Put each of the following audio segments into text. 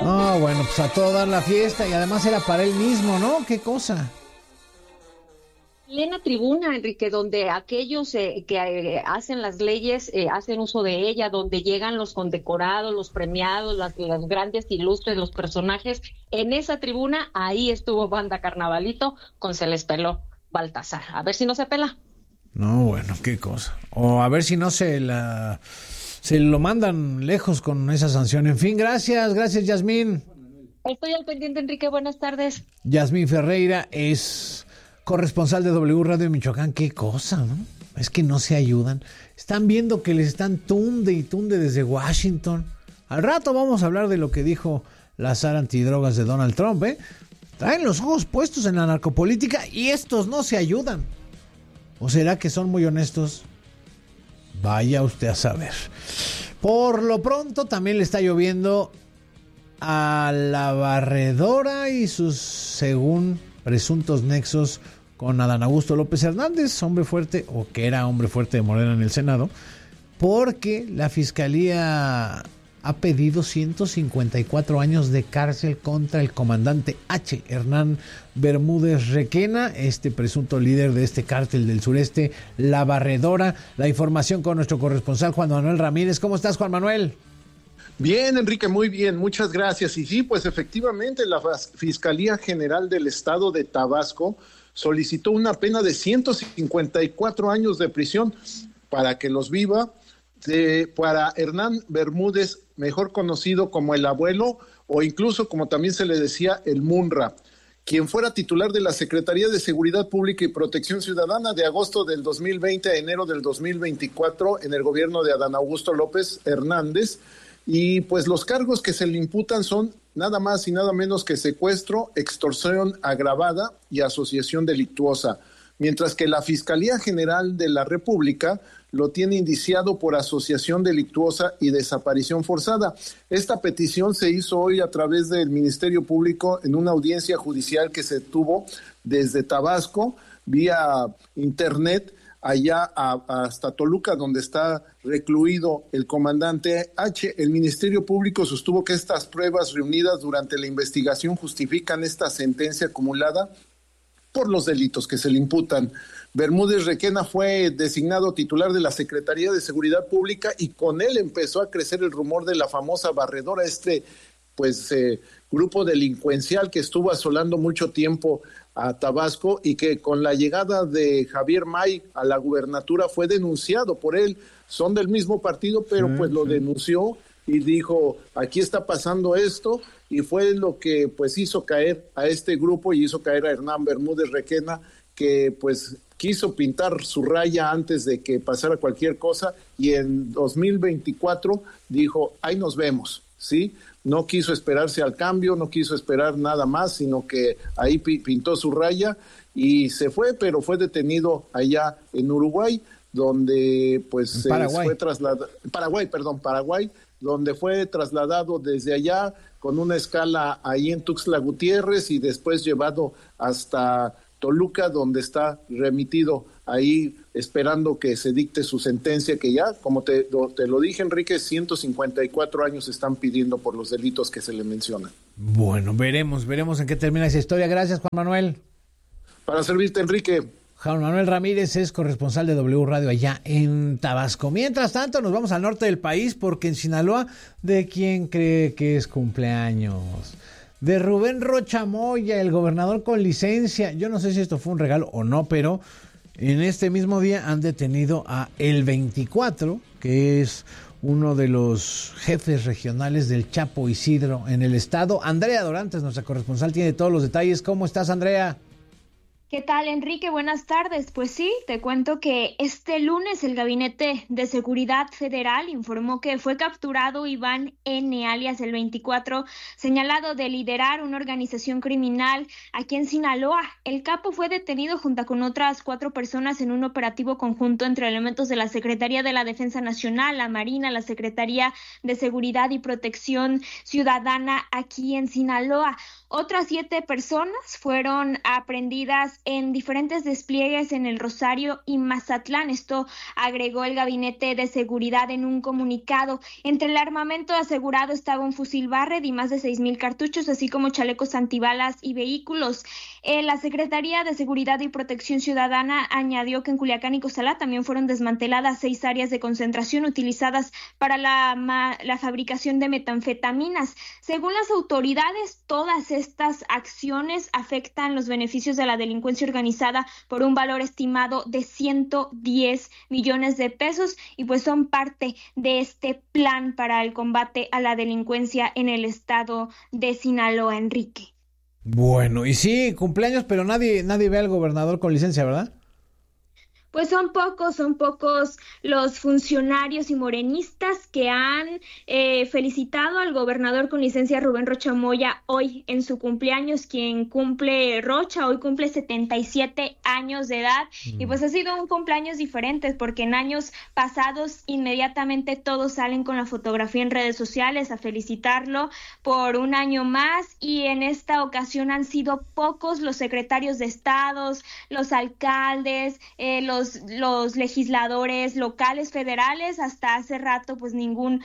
No, bueno, pues a todo dar la fiesta y además era para él mismo, ¿no? Qué cosa. Plena tribuna, Enrique, donde aquellos que hacen las leyes hacen uso de ella, donde llegan los condecorados, los premiados, las grandes ilustres, los personajes. En esa tribuna, ahí estuvo Banda Carnavalito con Se les peló Baltasar. A ver si no se pela. No, bueno, qué cosa. O a ver si no se lo mandan lejos con esa sanción. En fin, gracias, Yasmín. Estoy al pendiente, Enrique, buenas tardes. Yasmín Ferreira es corresponsal de W Radio en Michoacán. Qué cosa, ¿no? Es que no se ayudan. Están viendo que les están tunde y tunde desde Washington. Al rato vamos a hablar de lo que dijo la SAR antidrogas de Donald Trump, ¿eh? Traen los ojos puestos en la narcopolítica y estos no se ayudan. ¿O será que son muy honestos? Vaya usted a saber. Por lo pronto también le está lloviendo a la barredora y sus, según presuntos nexos con Adán Augusto López Hernández, hombre fuerte, o que era hombre fuerte de Morena en el Senado, porque la Fiscalía ha pedido 154 años de cárcel contra el comandante H. Hernán Bermúdez Requena, este presunto líder de este cártel del sureste, La Barredora. La información con nuestro corresponsal Juan Manuel Ramírez. ¿Cómo estás, Juan Manuel? Bien, Enrique, muy bien, muchas gracias. Y sí, pues efectivamente la Fiscalía General del Estado de Tabasco solicitó una pena de 154 años de prisión para que los viva para Hernán Bermúdez, mejor conocido como el Abuelo, o incluso como también se le decía, el Munra, quien fuera titular de la Secretaría de Seguridad Pública y Protección Ciudadana de agosto del 2020 a enero del 2024 en el gobierno de Adán Augusto López Hernández. Y pues los cargos que se le imputan son nada más y nada menos que secuestro, extorsión agravada y asociación delictuosa, mientras que la Fiscalía General de la República lo tiene indiciado por asociación delictuosa y desaparición forzada. Esta petición se hizo hoy a través del Ministerio Público en una audiencia judicial que se tuvo desde Tabasco vía internet allá hasta Toluca, donde está recluido el comandante H. El Ministerio Público sostuvo que estas pruebas reunidas durante la investigación justifican esta sentencia acumulada por los delitos que se le imputan. Bermúdez Requena fue designado titular de la Secretaría de Seguridad Pública y con él empezó a crecer el rumor de la famosa barredora, grupo delincuencial que estuvo asolando mucho tiempo a Tabasco y que con la llegada de Javier May a la gubernatura fue denunciado por él. Son del mismo partido, pero lo denunció y dijo, aquí está pasando esto, y fue lo que pues hizo caer a este grupo y hizo caer a Hernán Bermúdez Requena, que pues quiso pintar su raya antes de que pasara cualquier cosa, y en 2024 dijo, ahí nos vemos, ¿sí? No quiso esperarse al cambio, no quiso esperar nada más, sino que ahí pintó su raya y se fue, pero fue detenido allá en Uruguay, donde pues fue trasladado, Paraguay, donde fue trasladado desde allá con una escala ahí en Tuxtla Gutiérrez y después llevado hasta Toluca, donde está remitido ahí esperando que se dicte su sentencia, que ya, como te lo dije, Enrique, 154 años están pidiendo por los delitos que se le mencionan. Bueno, veremos en qué termina esa historia. Gracias, Juan Manuel. Para servirte, Enrique. Juan Manuel Ramírez es corresponsal de W Radio allá en Tabasco. Mientras tanto, nos vamos al norte del país porque en Sinaloa, ¿de quién cree que es cumpleaños? De Rubén Rocha Moya, el gobernador con licencia. Yo no sé si esto fue un regalo o no, pero en este mismo día han detenido a El 24, que es uno de los jefes regionales del Chapo Isidro en el estado. Andrea Dorantes, nuestra corresponsal, tiene todos los detalles. ¿Cómo estás, Andrea? ¿Qué tal, Enrique? Buenas tardes. Pues sí, te cuento que este lunes el Gabinete de Seguridad Federal informó que fue capturado Iván N., alias el 24, señalado de liderar una organización criminal aquí en Sinaloa. El capo fue detenido junto con otras 4 personas en un operativo conjunto entre elementos de la Secretaría de la Defensa Nacional, la Marina, la Secretaría de Seguridad y Protección Ciudadana aquí en Sinaloa. Otras 7 personas fueron aprehendidas en diferentes despliegues en el Rosario y Mazatlán. Esto agregó el Gabinete de Seguridad en un comunicado. Entre el armamento asegurado estaba un fusil Barrett y más de 6,000 cartuchos, así como chalecos antibalas y vehículos. La Secretaría de Seguridad y Protección Ciudadana añadió que en Culiacán y Cozalá también fueron desmanteladas 6 áreas de concentración utilizadas para la fabricación de metanfetaminas. Según las autoridades, todas estas acciones afectan los beneficios de la delincuencia organizada por un valor estimado de 110 millones de pesos y pues son parte de este plan para el combate a la delincuencia en el estado de Sinaloa, Enrique. Bueno, y sí, cumpleaños, pero nadie ve al gobernador con licencia, ¿verdad? Pues son pocos los funcionarios y morenistas que han felicitado al gobernador con licencia Rubén Rocha Moya hoy en su cumpleaños, quien hoy cumple 77 años de edad, y pues ha sido un cumpleaños diferente porque en años pasados inmediatamente todos salen con la fotografía en redes sociales a felicitarlo por un año más, y en esta ocasión han sido pocos los secretarios de estados, los alcaldes, los legisladores locales, federales. Hasta hace rato pues ningún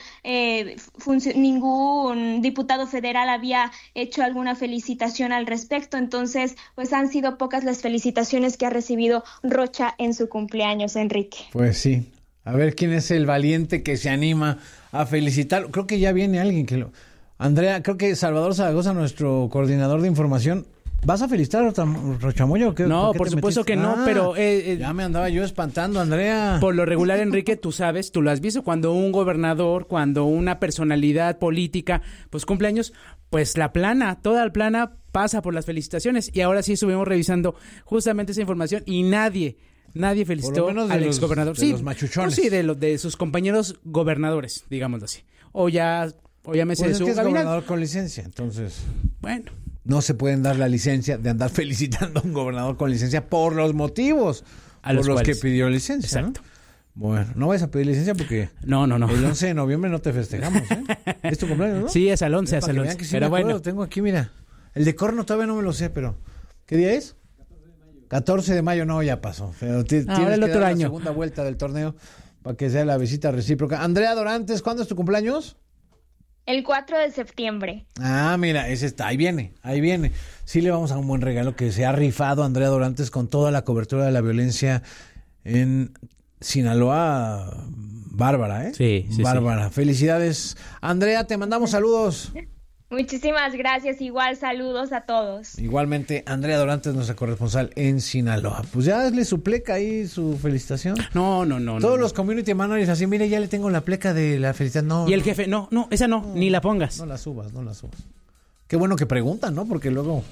diputado federal había hecho alguna felicitación al respecto, entonces pues han sido pocas las felicitaciones que ha recibido Rocha en su cumpleaños, Enrique. Pues sí, a ver quién es el valiente que se anima a felicitar. Creo que ya viene alguien Andrea, creo que Salvador Zaragoza, nuestro coordinador de información. ¿Vas a felicitar a Rocha Moya o qué? No, por supuesto que no, pero... ya me andaba yo espantando, Andrea. Por lo regular, Enrique, tú sabes, tú lo has visto, cuando un gobernador, cuando una personalidad política, pues cumpleaños, pues toda la plana pasa por las felicitaciones. Y ahora sí estuvimos revisando justamente esa información y nadie felicitó al exgobernador. Sí, los machuchones. Sí, de sus compañeros gobernadores, digámoslo así. O llámese pues de su es gabinete. Gobernador con licencia, entonces... Bueno... No se pueden dar la licencia de andar felicitando a un gobernador con licencia por los motivos por los que pidió licencia. Exacto. ¿No? Bueno, no vas a pedir licencia porque no. El 11 de noviembre no te festejamos, ¿eh? ¿Es tu cumpleaños, no? Sí, es al 11, Pero bueno. Tengo aquí, mira. El de Corno todavía no me lo sé, pero... ¿Qué día es? 14 de mayo, no, ya pasó. Pero tienes ahora el que otro dar año. La segunda vuelta del torneo para que sea la visita recíproca. Andrea Dorantes, ¿cuándo es tu cumpleaños? El 4 de septiembre. Ah, mira, ese está, ahí viene. Sí le vamos a un buen regalo que se ha rifado Andrea Dorantes con toda la cobertura de la violencia en Sinaloa. Bárbara, ¿eh? Sí. Bárbara. Felicidades. Andrea, te mandamos saludos. Muchísimas gracias, igual saludos a todos. Igualmente, Andrea Dorantes, nuestra corresponsal en Sinaloa. Pues ya le su pleca ahí, su felicitación. No. Todos los community managers así, mire, ya le tengo la pleca de la felicitación. No. Y el jefe, no, esa no, ni la pongas. No la subas. Qué bueno que preguntan, ¿no? Porque luego...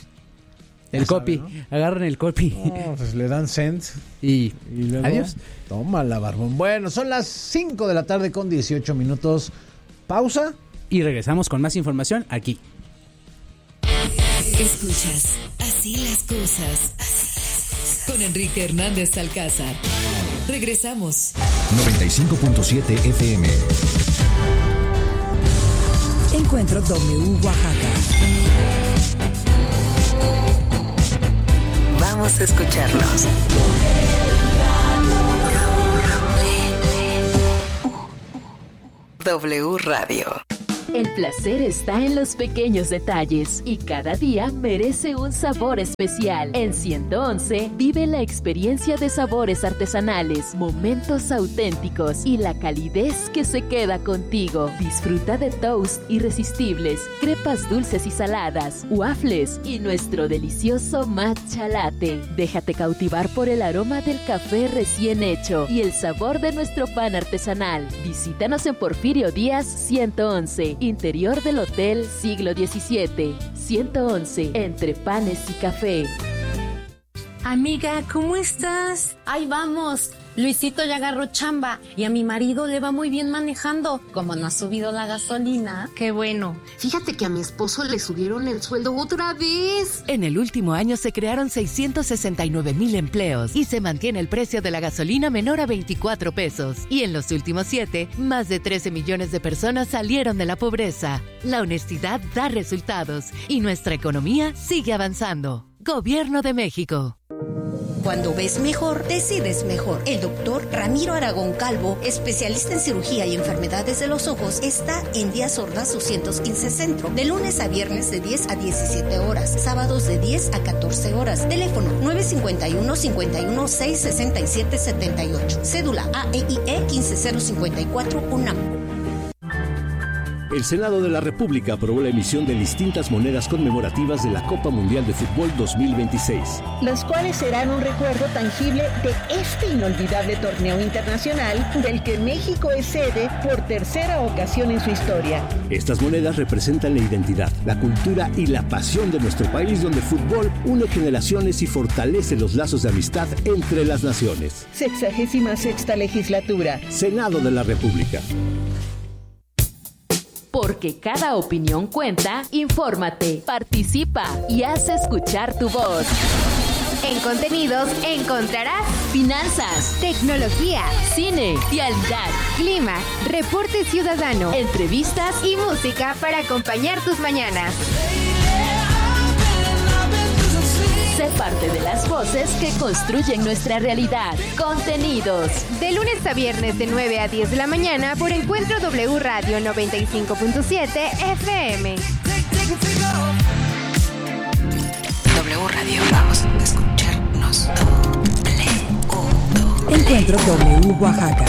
El copy, ¿no? Agarran el copy. No, pues le dan send. Y luego, adiós. Tómala, barbón. Bueno, son las 5 de la tarde con 18 minutos. Pausa. Y regresamos con más información aquí. Escuchas Así las cosas. Con Enrique Hernández Alcázar. Regresamos. 95.7 FM. Encuentro W Oaxaca. Vamos a escucharlos. W Radio. El placer está en los pequeños detalles y cada día merece un sabor especial. En 111 vive la experiencia de sabores artesanales, momentos auténticos y la calidez que se queda contigo. Disfruta de toast irresistibles, crepas dulces y saladas, waffles y nuestro delicioso matcha latte. Déjate cautivar por el aroma del café recién hecho y el sabor de nuestro pan artesanal. Visítanos en Porfirio Díaz 111. Interior del Hotel Siglo XVII, 111, entre panes y café. Amiga, ¿cómo estás? Ahí vamos. Luisito ya agarró chamba y a mi marido le va muy bien manejando. Como no ha subido la gasolina. Qué bueno. Fíjate que a mi esposo le subieron el sueldo otra vez. En el último año se crearon 669,000 empleos y se mantiene el precio de la gasolina menor a 24 pesos. Y en los últimos 7, más de 13 millones de personas salieron de la pobreza. La honestidad da resultados y nuestra economía sigue avanzando. Gobierno de México. Cuando ves mejor, decides mejor. El doctor Ramiro Aragón Calvo, especialista en cirugía y enfermedades de los ojos, está en Díaz Ordaz 215 Centro, de lunes a viernes de 10 a 17 horas, sábados de 10 a 14 horas. Teléfono 951-51-667-78. Cédula AEIE 15054 UNAM. El Senado de la República aprobó la emisión de distintas monedas conmemorativas de la Copa Mundial de Fútbol 2026. Las cuales serán un recuerdo tangible de este inolvidable torneo internacional del que México es sede por tercera ocasión en su historia. Estas monedas representan la identidad, la cultura y la pasión de nuestro país, donde el fútbol une generaciones y fortalece los lazos de amistad entre las naciones. 66ª legislatura. Senado de la República. Porque cada opinión cuenta, infórmate, participa y haz escuchar tu voz. En Contenidos encontrarás finanzas, tecnología, cine, vialidad, clima, reporte ciudadano, entrevistas y música para acompañar tus mañanas. Sé parte de las voces que construyen nuestra realidad. Contenidos. De lunes a viernes de 9 a 10 de la mañana por Encuentro W Radio 95.7 FM. W Radio, vamos a escucharnos. Encuentro W Oaxaca.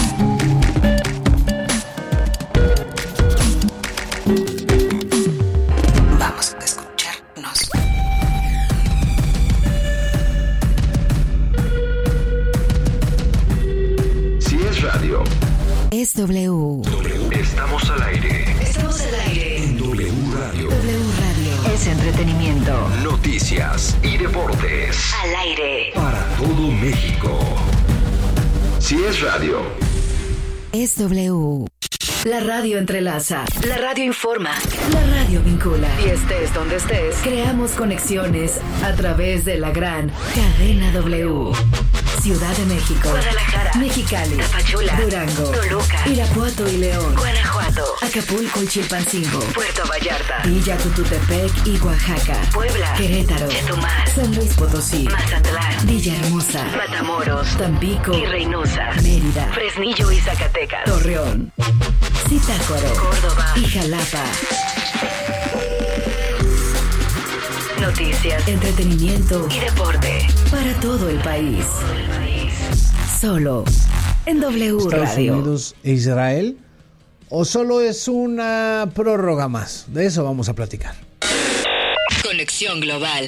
Vamos a escucharnos. Si es radio, es W. Estamos al aire. Estamos al aire. En W Radio. W Radio. Es entretenimiento. Noticias y deportes. Al aire. Para todo México. Si es radio, es W. La radio entrelaza. La radio informa. La radio vincula. Y estés donde estés, creamos conexiones a través de la gran cadena W. Ciudad de México, Guadalajara, Mexicali, Tapachula, Durango, Toluca, Irapuato y León, Guanajuato, Acapulco y Chilpancingo, Puerto Vallarta, Villa Tututepec y Oaxaca, Puebla, Querétaro, Chetumal, San Luis Potosí, Mazatlán, Villahermosa, Matamoros, Tampico y Reynosa, Mérida, Fresnillo y Zacatecas, Torreón, Zitácuaro, Córdoba y Jalapa. Noticias, entretenimiento y deporte para todo el país. Solo en W Estados Radio. Unidos e Israel, o solo es una prórroga más. De eso vamos a platicar. Conexión Global.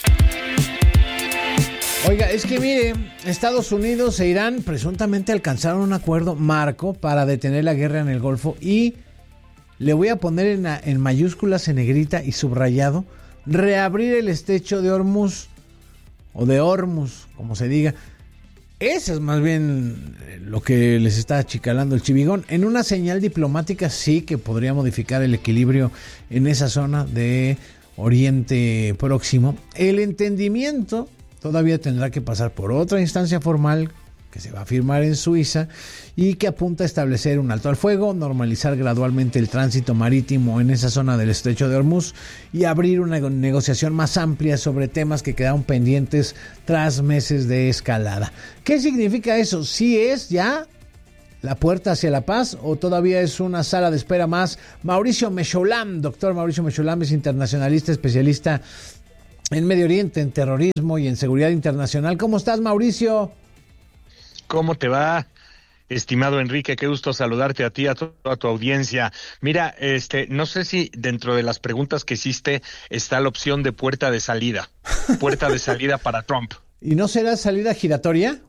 Oiga, es que mire, Estados Unidos e Irán presuntamente alcanzaron un acuerdo marco para detener la guerra en el Golfo y le voy a poner en mayúsculas, en negrita y subrayado, reabrir el estrecho de Hormuz, o de Hormuz, como se diga. Eso es más bien lo que les está achicalando el chivigón. En una señal diplomática sí que podría modificar el equilibrio en esa zona de Oriente Próximo. El entendimiento todavía tendrá que pasar por otra instancia formal que se va a firmar en Suiza y que apunta a establecer un alto al fuego, normalizar gradualmente el tránsito marítimo en esa zona del estrecho de Hormuz y abrir una negociación más amplia sobre temas que quedaron pendientes tras meses de escalada. ¿Qué significa eso? ¿Sí es ya la puerta hacia la paz o todavía es una sala de espera más? Mauricio Mecholam, doctor Mauricio Mecholam, es internacionalista, especialista en Medio Oriente, en terrorismo y en seguridad internacional. ¿Cómo estás, Mauricio? ¿Cómo te va, estimado Enrique? Qué gusto saludarte a ti, a toda tu audiencia. Mira, no sé si dentro de las preguntas que hiciste está la opción de puerta de salida para Trump. ¿Y no será salida giratoria?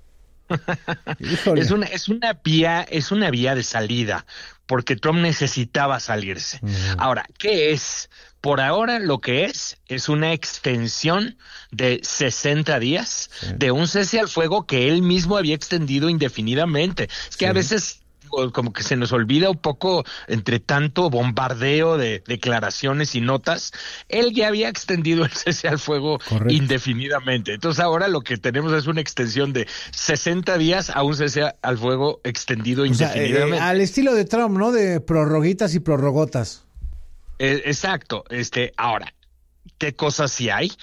Es una vía de salida, porque Trump necesitaba salirse. Ahora, ¿qué es? Por ahora lo que es una extensión de 60 días de un cese al fuego que él mismo había extendido indefinidamente. Es que a veces como que se nos olvida un poco entre tanto bombardeo de declaraciones y notas. Él ya había extendido el cese al fuego indefinidamente. Entonces ahora lo que tenemos es una extensión de 60 días a un cese al fuego extendido indefinidamente. Al estilo de Trump, ¿no? De prorroguitas y prorrogotas. Exacto. Ahora, ¿qué cosas sí hay?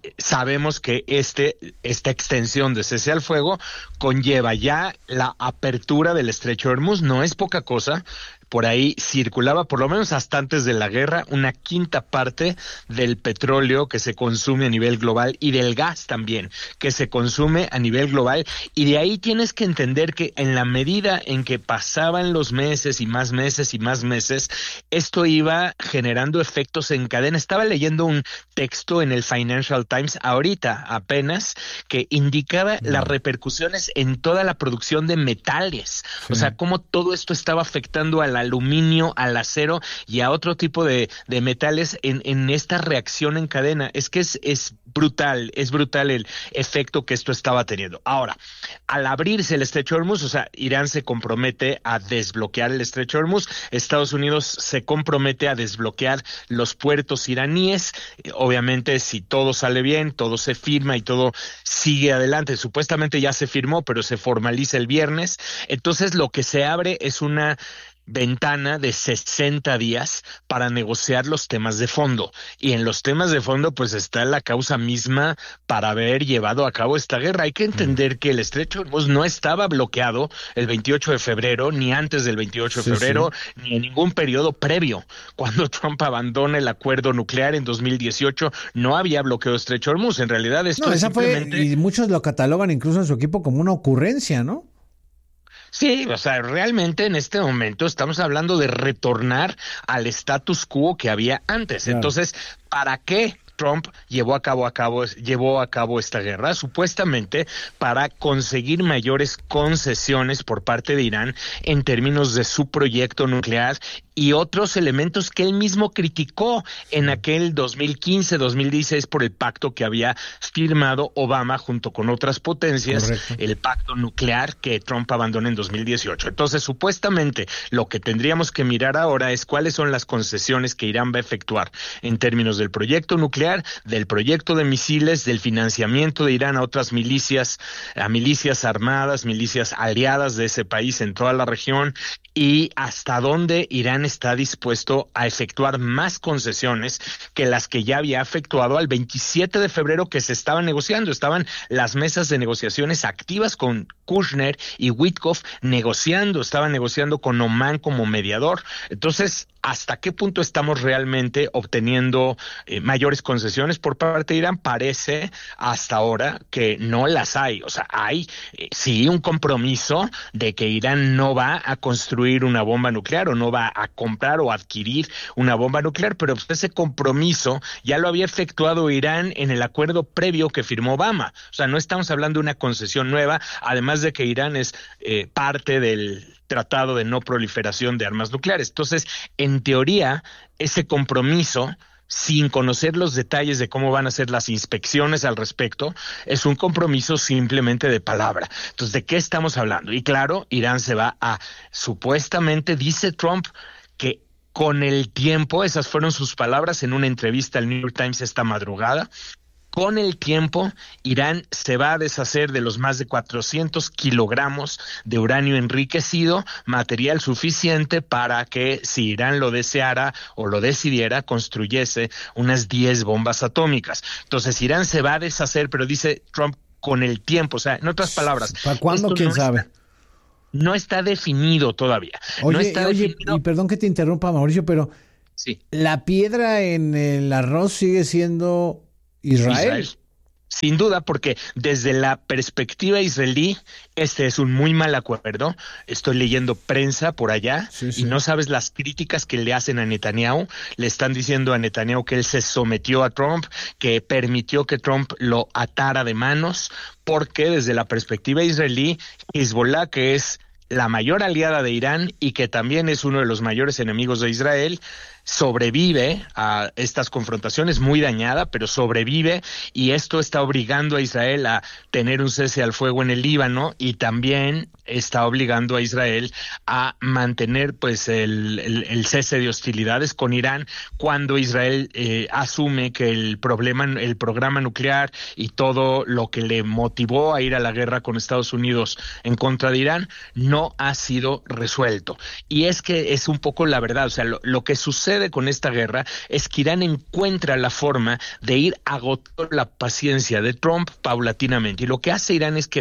sabemos que esta extensión de cese al fuego conlleva ya la apertura del estrecho de Hormuz. No es poca cosa. Por ahí circulaba, por lo menos hasta antes de la guerra, una quinta parte del petróleo que se consume a nivel global y del gas también que se consume a nivel global. Y de ahí tienes que entender que en la medida en que pasaban los meses y más meses y más meses, esto iba generando efectos en cadena. Estaba leyendo un texto en el Financial Times ahorita apenas que indicaba las repercusiones en toda la producción de metales. O sea, cómo todo esto estaba afectando al aluminio, al acero y a otro tipo de metales en esta reacción en cadena. Es que es brutal el efecto que esto estaba teniendo. Ahora, al abrirse el estrecho de Hormuz, o sea, Irán se compromete a desbloquear el estrecho de Hormuz, Estados Unidos se compromete a desbloquear los puertos iraníes. Obviamente, si todo sale bien, todo se firma y todo sigue adelante. Supuestamente ya se firmó, pero se formaliza el viernes. Entonces, lo que se abre es una ventana de 60 días para negociar los temas de fondo. Y en los temas de fondo pues está la causa misma para haber llevado a cabo esta guerra. Hay que entender que el estrecho de Hormuz no estaba bloqueado el 28 de febrero, ni antes del 28 de febrero, ni en ningún periodo previo. Cuando Trump abandona el acuerdo nuclear en 2018, no había bloqueo de estrecho de Hormuz. En realidad esto es simplemente... y muchos lo catalogan incluso en su equipo como una ocurrencia, ¿no? Sí, o sea, realmente en este momento estamos hablando de retornar al status quo que había antes. Claro. Entonces, ¿para qué Trump llevó a cabo esta guerra? Supuestamente para conseguir mayores concesiones por parte de Irán en términos de su proyecto nuclear y otros elementos que él mismo criticó en aquel 2015-2016 por el pacto que había firmado Obama junto con otras potencias. Correcto. El pacto nuclear que Trump abandonó en 2018. Entonces, supuestamente, lo que tendríamos que mirar ahora es cuáles son las concesiones que Irán va a efectuar en términos del proyecto nuclear, del proyecto de misiles, del financiamiento de Irán a otras milicias, a milicias armadas, milicias aliadas de ese país en toda la región, y hasta dónde Irán está dispuesto a efectuar más concesiones que las que ya había efectuado al 27 de febrero que se estaban negociando. Estaban las mesas de negociaciones activas con Kushner y Witkoff estaban negociando con Oman como mediador. Entonces, ¿hasta qué punto estamos realmente obteniendo mayores concesiones por parte de Irán? Parece hasta ahora que no las hay. O sea, hay sí un compromiso de que Irán no va a construir una bomba nuclear o no va a comprar o adquirir una bomba nuclear, pero ese compromiso ya lo había efectuado Irán en el acuerdo previo que firmó Obama. O sea, no estamos hablando de una concesión nueva, además de que Irán es parte del Tratado de No Proliferación de Armas Nucleares. Entonces, en teoría, ese compromiso, sin conocer los detalles de cómo van a ser las inspecciones al respecto, es un compromiso simplemente de palabra. Entonces, ¿de qué estamos hablando? Y claro, Irán se va a, supuestamente, dice Trump, que con el tiempo, esas fueron sus palabras en una entrevista al New York Times esta madrugada, con el tiempo, Irán se va a deshacer de los más de 400 kilogramos de uranio enriquecido, material suficiente para que, si Irán lo deseara o lo decidiera, construyese unas 10 bombas atómicas. Entonces, Irán se va a deshacer, pero dice Trump, con el tiempo. O sea, en otras palabras... ¿Para cuándo? ¿Quién sabe? No está definido todavía. Oye, y perdón que te interrumpa, Mauricio, pero sí, la piedra en el arroz sigue siendo... Israel. Sin duda, porque desde la perspectiva israelí, este es un muy mal acuerdo. Estoy leyendo prensa por allá y no sabes las críticas que le hacen a Netanyahu. Le están diciendo a Netanyahu que él se sometió a Trump, que permitió que Trump lo atara de manos, porque desde la perspectiva israelí, Hezbollah, que es la mayor aliada de Irán y que también es uno de los mayores enemigos de Israel, sobrevive a estas confrontaciones, muy dañada, pero sobrevive, y esto está obligando a Israel a tener un cese al fuego en el Líbano y también está obligando a Israel a mantener pues el cese de hostilidades con Irán cuando Israel asume que el programa nuclear y todo lo que le motivó a ir a la guerra con Estados Unidos en contra de Irán no ha sido resuelto. Y es que es un poco la verdad, o sea, lo que sucede sucede con esta guerra es que Irán encuentra la forma de ir agotando la paciencia de Trump paulatinamente. Y lo que hace Irán es que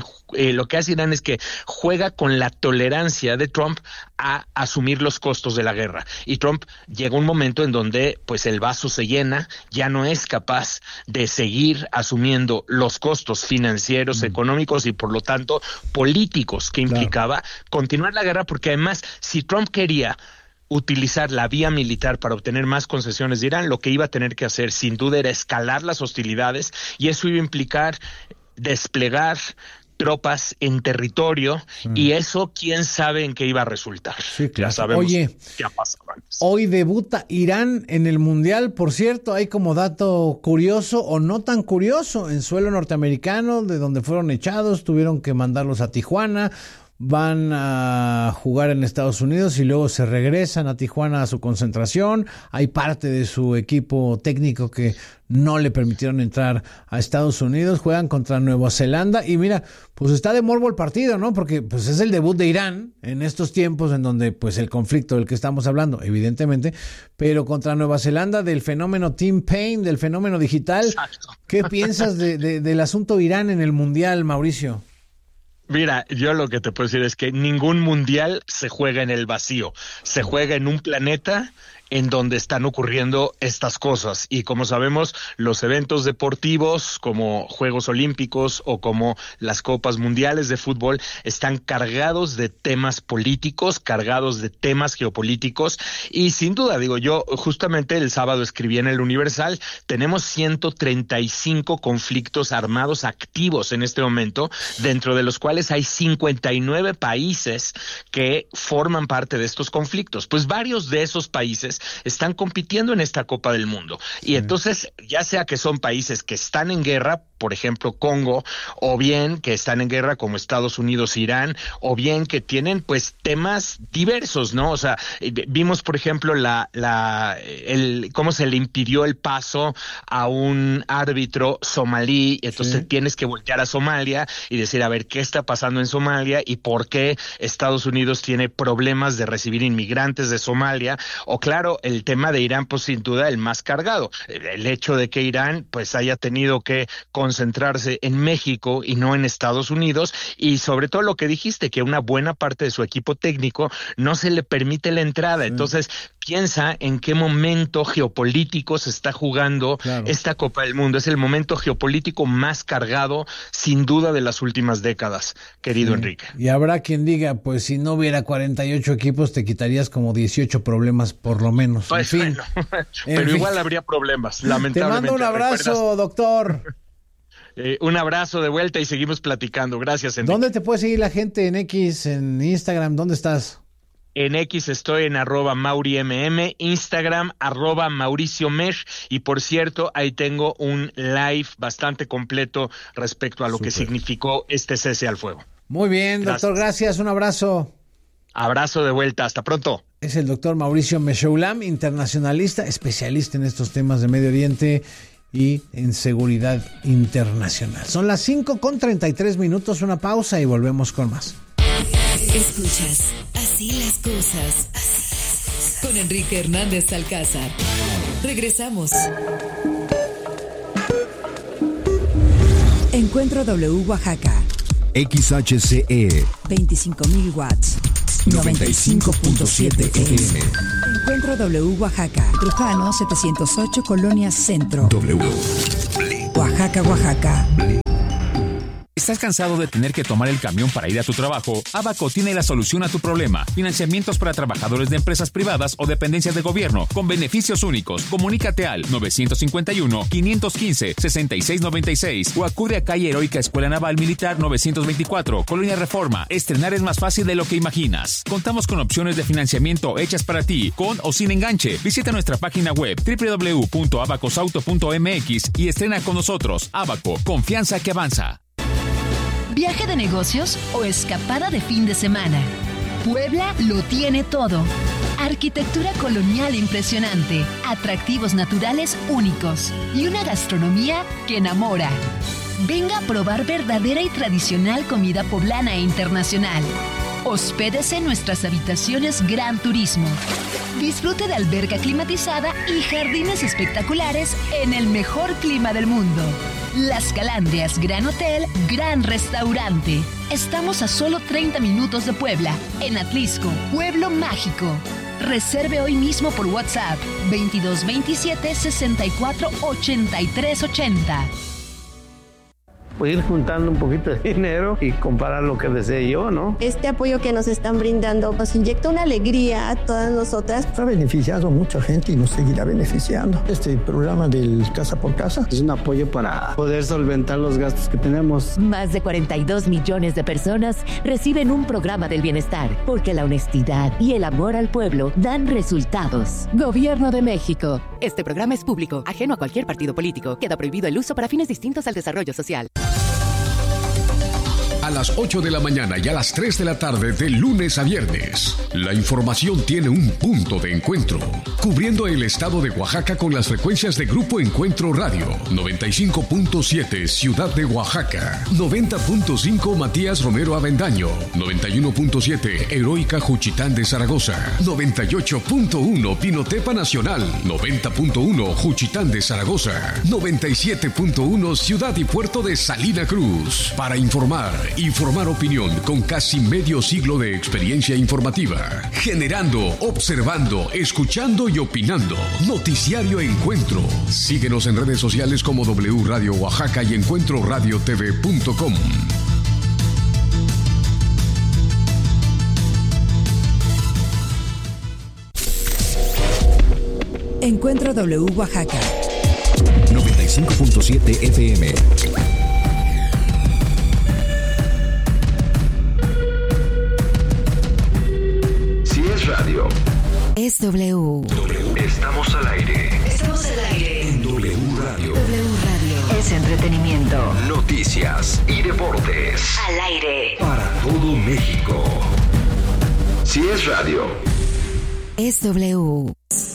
juega con la tolerancia de Trump a asumir los costos de la guerra. Y Trump llega un momento en donde pues el vaso se llena, ya no es capaz de seguir asumiendo los costos financieros, económicos y por lo tanto políticos que implicaba continuar la guerra, porque además si Trump quería utilizar la vía militar para obtener más concesiones de Irán, lo que iba a tener que hacer sin duda era escalar las hostilidades, y eso iba a implicar desplegar tropas en territorio, y eso quién sabe en qué iba a resultar. Sí, claro. Ya sabemos qué ha pasado antes. Hoy debuta Irán en el Mundial. Por cierto, hay como dato curioso o no tan curioso, en suelo norteamericano, de donde fueron echados, tuvieron que mandarlos a Tijuana. Van a jugar en Estados Unidos y luego se regresan a Tijuana a su concentración. Hay parte de su equipo técnico que no le permitieron entrar a Estados Unidos. Juegan contra Nueva Zelanda y mira, pues está de morbo el partido, ¿no? Porque pues es el debut de Irán en estos tiempos en donde pues el conflicto del que estamos hablando, evidentemente, pero contra Nueva Zelanda, del fenómeno Team Paine, del fenómeno digital. Exacto. ¿Qué piensas del asunto Irán en el Mundial, Mauricio? Mira, yo lo que te puedo decir es que ningún mundial se juega en el vacío, se juega en un planeta en donde están ocurriendo estas cosas. Y como sabemos, los eventos deportivos como Juegos Olímpicos o como las Copas Mundiales de Fútbol están cargados de temas políticos, cargados de temas geopolíticos, y sin duda, digo, yo justamente el sábado escribí en el Universal, tenemos 135 conflictos armados activos en este momento, dentro de los cuales hay 59 países que forman parte de estos conflictos. Pues varios de esos países están compitiendo en esta Copa del Mundo. Y entonces, ya sea que son países que están en guerra, por ejemplo Congo, o bien que están en guerra como Estados Unidos e Irán, o bien que tienen pues temas diversos, ¿no? O sea, vimos por ejemplo cómo se le impidió el paso a un árbitro somalí, entonces tienes que voltear a Somalia y decir, a ver, ¿qué está pasando en Somalia y por qué Estados Unidos tiene problemas de recibir inmigrantes de Somalia? O claro, el tema de Irán, pues sin duda el más cargado, el hecho de que Irán pues haya tenido que concentrarse en México y no en Estados Unidos, y sobre todo lo que dijiste, que una buena parte de su equipo técnico no se le permite la entrada. Entonces piensa en qué momento geopolítico se está jugando esta Copa del Mundo. Es el momento geopolítico más cargado sin duda de las últimas décadas, querido Enrique. Y habrá quien diga, pues si no hubiera 48 equipos te quitarías como 18 problemas por lo menos. Pues, en fin. Bueno, pero igual habría problemas, lamentablemente. Te mando un abrazo, doctor. Un abrazo de vuelta y seguimos platicando. Gracias, Enrique. ¿Dónde te puede seguir la gente? ¿En X, en Instagram? ¿Dónde estás? En X estoy en @MauriMM, Instagram @MauricioMesh, y por cierto, ahí tengo un live bastante completo respecto a lo que significó este cese al fuego. Muy bien, doctor, gracias, un abrazo. Abrazo de vuelta, hasta pronto. Es el doctor Mauricio Meshoulam, internacionalista, especialista en estos temas de Medio Oriente y en seguridad internacional. Son las 5:33, una pausa y volvemos con más. Escuchas Así las cosas con Enrique Hernández Alcázar. Regresamos. Encuentro W Oaxaca. XHCE 25,000 watts. 95.7 FM. Encuentro W Oaxaca. Trujano 708, Colonia Centro. W. Oaxaca, Oaxaca. ¿Estás cansado de tener que tomar el camión para ir a tu trabajo? Abaco tiene la solución a tu problema. Financiamientos para trabajadores de empresas privadas o dependencias de gobierno con beneficios únicos. Comunícate al 951-515-6696 o acude a calle Heroica Escuela Naval Militar 924, Colonia Reforma. Estrenar es más fácil de lo que imaginas. Contamos con opciones de financiamiento hechas para ti, con o sin enganche. Visita nuestra página web www.abacosauto.mx y estrena con nosotros. Abaco, confianza que avanza. ¿Viaje de negocios o escapada de fin de semana? Puebla lo tiene todo. Arquitectura colonial impresionante, atractivos naturales únicos y una gastronomía que enamora. Venga a probar verdadera y tradicional comida poblana e internacional. Hospédese en nuestras habitaciones Gran Turismo. Disfrute de alberca climatizada y jardines espectaculares en el mejor clima del mundo. Las Calandrias Gran Hotel, Gran Restaurante. Estamos a solo 30 minutos de Puebla, en Atlisco, Pueblo Mágico. Reserve hoy mismo por WhatsApp 2227 64 83 80. Pues ir juntando un poquito de dinero y comprar lo que desee yo, ¿no? Este apoyo que nos están brindando nos inyecta una alegría a todas nosotras. Ha beneficiado a mucha gente y nos seguirá beneficiando. Este programa del Casa por Casa es un apoyo para poder solventar los gastos que tenemos. Más de 42 millones de personas reciben un programa del bienestar, porque la honestidad y el amor al pueblo dan resultados. Gobierno de México. Este programa es público, ajeno a cualquier partido político. Queda prohibido el uso para fines distintos al desarrollo social. A las 8 de la mañana y a las 3 de la tarde de lunes a viernes, la información tiene un punto de encuentro, cubriendo el estado de Oaxaca con las frecuencias de Grupo Encuentro Radio, 95.7 Ciudad de Oaxaca, 90.5 Matías Romero Avendaño, 91.7 Heroica Juchitán de Zaragoza, 98.1 Pinotepa Nacional, 90.1 Juchitán de Zaragoza, 97.1 Ciudad y Puerto de Salina Cruz. Para informar y formar opinión con casi medio siglo de experiencia informativa, generando, observando, escuchando y opinando. Noticiario Encuentro. Síguenos en redes sociales como W Radio Oaxaca y encuentroradiotv.com. Encuentro W Oaxaca 95.7 FM. Radio. Es W. Estamos al aire. Estamos al aire. En W Radio. W Radio. Es entretenimiento. Noticias y deportes. Al aire. Para todo México. Si es radio. Es W.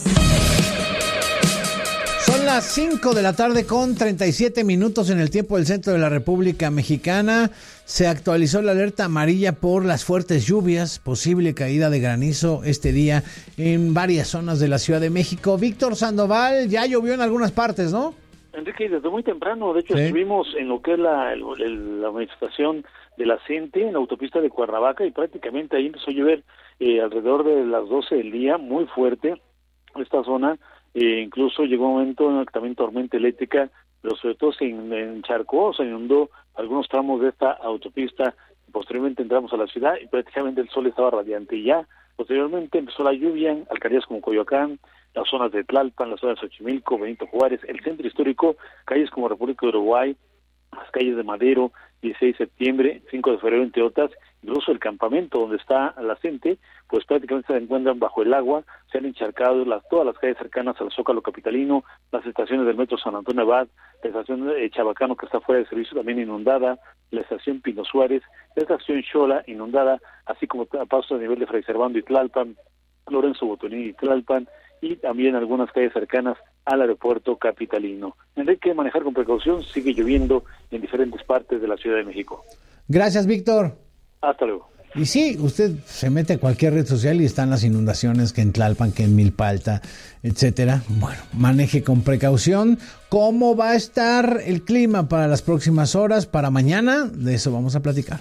Son las 5 de la tarde con 37 minutos en el tiempo del centro de la República Mexicana. Se actualizó la alerta amarilla por las fuertes lluvias, posible caída de granizo este día en varias zonas de la Ciudad de México. Víctor Sandoval, ya llovió en algunas partes, ¿no? Enrique, desde muy temprano, de hecho, estuvimos en lo que es la manifestación de la CENTE en la autopista de Cuernavaca y prácticamente ahí empezó a llover alrededor de las 12 del día, muy fuerte esta zona. Incluso llegó un momento en el que también tormenta eléctrica, pero sobre todo se encharcó, se inundó algunos tramos de esta autopista. Posteriormente entramos a la ciudad y prácticamente el sol estaba radiante. Y ya posteriormente empezó la lluvia en alcaldías como Coyoacán, las zonas de Tlalpan, las zonas de Xochimilco, Benito Juárez, el centro histórico, calles como República de Uruguay, las calles de Madero, 16 de septiembre, 5 de febrero, entre otras. Incluso el campamento donde está la gente, pues prácticamente se encuentran bajo el agua, se han encharcado todas las calles cercanas al Zócalo capitalino, las estaciones del metro San Antonio Abad, la estación de Chabacano que está fuera de servicio también inundada, la estación Pino Suárez, la estación Xola inundada, así como a paso a nivel de Fray Servando y Tlalpan, Lorenzo Botoní y Tlalpan, y también algunas calles cercanas al aeropuerto capitalino. Hay que manejar con precaución, sigue lloviendo en diferentes partes de la Ciudad de México. Gracias, Víctor. Hasta luego. Y sí, usted se mete a cualquier red social y están las inundaciones que en Tlalpan, que en Milpalta, etcétera. Bueno, maneje con precaución. ¿Cómo va a estar el clima para las próximas horas, para mañana? De eso vamos a platicar.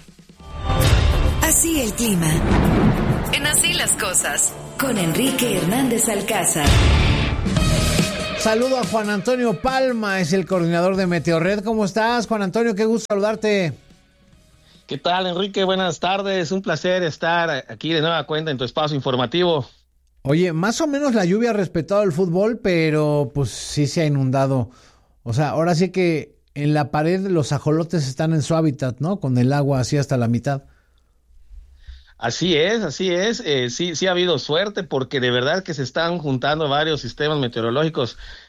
Así el clima. En Así las Cosas. Con Enrique Hernández Alcázar. Saludo a Juan Antonio Palma, es el coordinador de Meteorred. ¿Cómo estás, Juan Antonio? Qué gusto saludarte. ¿Qué tal, Enrique? Buenas tardes. Un placer estar aquí de nueva cuenta en tu espacio informativo. Oye, más o menos la lluvia ha respetado el fútbol, pero pues sí se ha inundado. O sea, ahora sí que en la pared los ajolotes están en su hábitat, ¿no? Con el agua así hasta la mitad. Así es. Sí ha habido suerte porque de verdad que se están juntando varios sistemas meteorológicos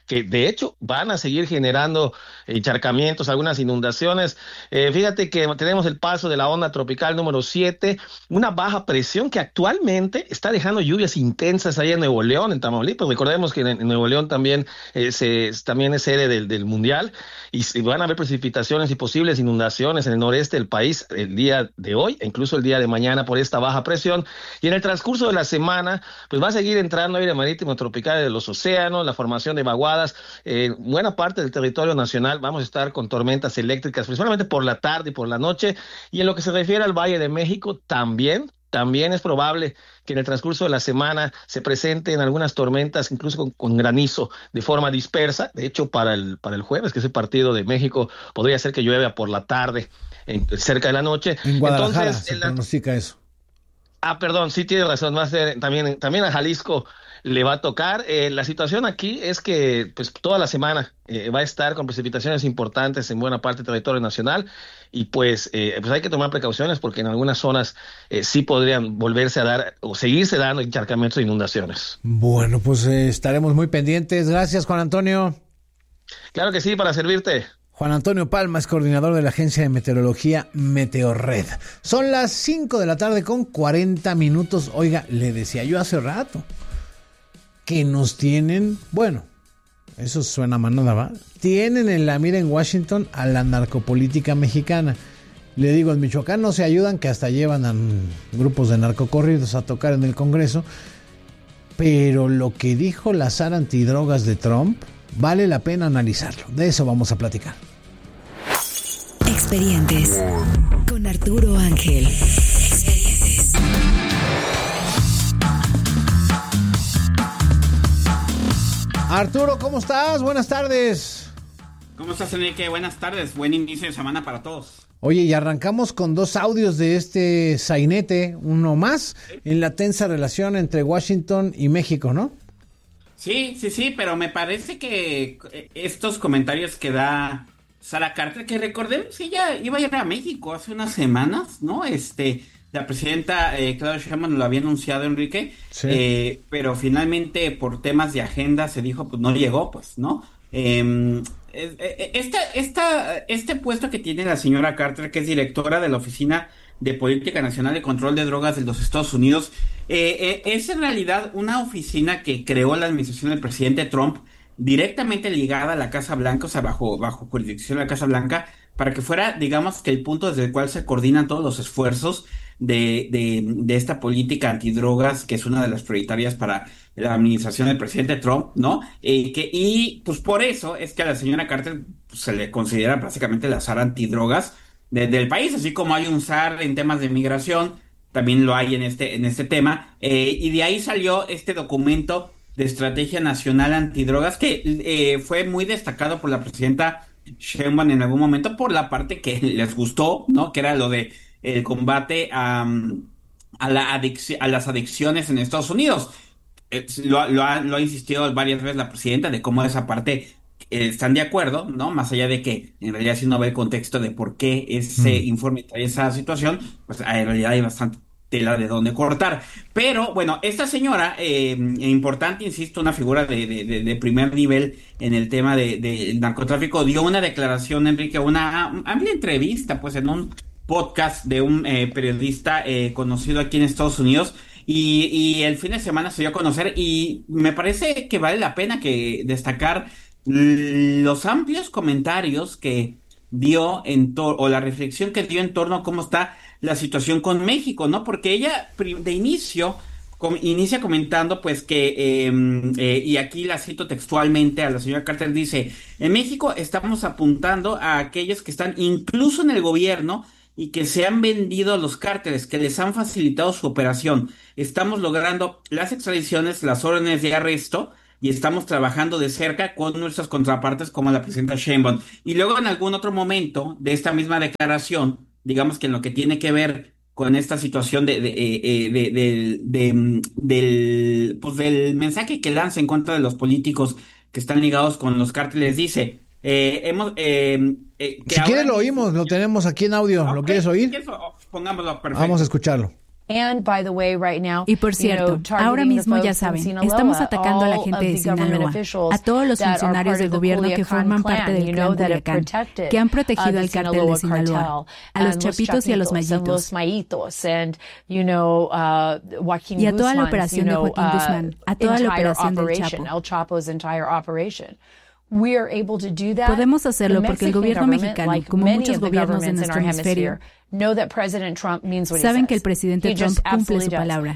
que de hecho van a seguir generando encharcamientos, algunas inundaciones. Fíjate que tenemos el paso de la onda tropical número 7, una baja presión que actualmente está dejando lluvias intensas ahí en Nuevo León, en Tamaulipas. Recordemos que en Nuevo León también, también es sede del Mundial, y van a haber precipitaciones y posibles inundaciones en el noreste del país el día de hoy, e incluso el día de mañana por esta baja presión. Y en el transcurso de la semana, pues va a seguir entrando aire marítimo tropical de los océanos, la formación de vaguadas. Buena parte del territorio nacional vamos a estar con tormentas eléctricas, principalmente por la tarde y por la noche. Y en lo que se refiere al Valle de México, también es probable que en el transcurso de la semana se presenten algunas tormentas, incluso con granizo de forma dispersa. De hecho, para el jueves, que es el partido de México, podría ser que llueva por la tarde, cerca de la noche. En Guadalajara se pronostica eso. Perdón, sí tiene razón, va a ser también a Jalisco le va a tocar. La situación aquí es que pues toda la semana va a estar con precipitaciones importantes en buena parte del territorio nacional, y pues hay que tomar precauciones porque en algunas zonas sí podrían volverse a dar o seguirse dando encharcamientos e inundaciones. Bueno, pues estaremos muy pendientes. Gracias, Juan Antonio. Claro que sí, para servirte. Juan Antonio Palma es coordinador de la agencia de meteorología Meteorred. Son las 5 de la tarde con 40 minutos. Oiga, le decía yo hace rato que nos tienen, bueno, eso suena manada, ¿va? Tienen en la mira en Washington a la narcopolítica mexicana. Le digo, en Michoacán no se ayudan, que hasta llevan a grupos de narcocorridos a tocar en el Congreso. Pero lo que dijo la SAR antidrogas de Trump vale la pena analizarlo. De eso vamos a platicar. Expedientes con Arturo Ángel. Expedientes. Arturo, ¿cómo estás? Buenas tardes. ¿Cómo estás, Enrique? Buenas tardes. Buen inicio de semana para todos. Oye, y arrancamos con 2 audios de este sainete, uno más, en la tensa relación entre Washington y México, ¿no? Sí, pero me parece que estos comentarios que da Sara Carter, que recordemos que ella iba a ir a México hace unas semanas, ¿no? La presidenta Claudia Sheinbaum lo había anunciado, Enrique, sí. Pero finalmente por temas de agenda se dijo, pues no llegó, pues, ¿no? Este puesto que tiene la señora Carter, que es directora de la Oficina de Política Nacional de Control de Drogas de los Estados Unidos, es en realidad una oficina que creó la administración del presidente Trump, directamente ligada a la Casa Blanca, o sea, bajo jurisdicción de la Casa Blanca, para que fuera, digamos, que el punto desde el cual se coordinan todos los esfuerzos de esta política antidrogas, que es una de las prioritarias para la administración del presidente Trump, ¿no? Y pues por eso es que a la señora Carter pues, se le considera básicamente la SAR antidrogas del país, así como hay un SAR en temas de migración, también lo hay en este tema, y de ahí salió este documento de Estrategia Nacional Antidrogas, que fue muy destacado por la presidenta Sheinbaum en algún momento por la parte que les gustó, ¿no? Que era lo de el combate a las adicciones en Estados Unidos. Lo ha insistido varias veces la presidenta de cómo esa parte están de acuerdo, ¿no? Más allá de que en realidad si uno ve el contexto de por qué ese informe trae esa situación, pues en realidad hay bastante tela de dónde cortar. Pero bueno, esta señora, importante, insisto, una figura de primer nivel en el tema del narcotráfico, dio una declaración, Enrique, una amplia entrevista, pues en un podcast de un periodista conocido aquí en Estados Unidos, y el fin de semana se dio a conocer, y me parece que vale la pena que destacar los amplios comentarios que dio o la reflexión que dio en torno a cómo está la situación con México, ¿no? Porque ella de inicia comentando pues que, y aquí la cito textualmente a la señora Carter, dice: en México estamos apuntando a aquellos que están incluso en el gobierno y que se han vendido a los cárteles, que les han facilitado su operación. Estamos logrando las extradiciones, las órdenes de arresto, y estamos trabajando de cerca con nuestras contrapartes como la presidenta Sheinbaum. Y luego en algún otro momento de esta misma declaración, digamos que en lo que tiene que ver con esta situación del mensaje que lanza en contra de los políticos que están ligados con los cárteles, dice... si quieres lo oímos, lo tenemos aquí en audio. Okay. ¿Lo quieres oír? Pongámoslo, perfecto. Vamos a escucharlo. Y por cierto, ahora mismo ya saben, estamos atacando a la gente de Sinaloa, a todos los funcionarios del gobierno que forman parte del clan Culiacán, que han protegido al cártel de Sinaloa, a los Chapitos y a los Mayitos, y a toda la operación de Joaquín Guzmán, a toda la operación del Chapo. Podemos hacerlo porque el gobierno mexicano, como muchos gobiernos de nuestro hemisferio, saben que el presidente Trump cumple su palabra.